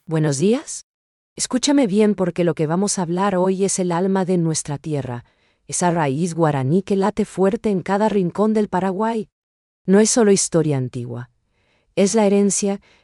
Buenos días. Escúchame bien porque lo que vamos a hablar hoy es el alma de nuestra tierra, esa raíz guaraní que late fuerte en cada rincón del Paraguay. No es solo historia antigua, es la herencia